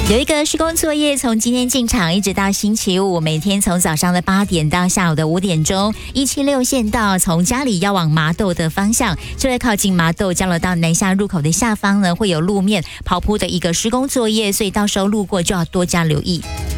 有一个施工作业，从今天进场一直到星期五，每天从早上的8点到下午的5点钟，176县道从家里要往麻豆的方向，就在靠近麻豆交流道南下入口的下方呢，会有路面刨铺的一个施工作业，所以到时候路过就要多加留意。